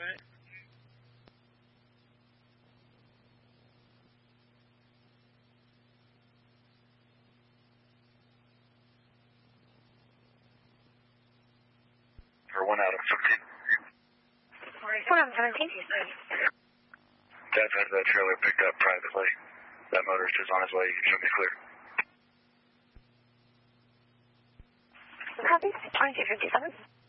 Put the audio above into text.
Okay. For 1 out of 15. 1 out of 17. Dad had that trailer picked up privately. That motorist is on his way. You can show me clear. Copy. 2257.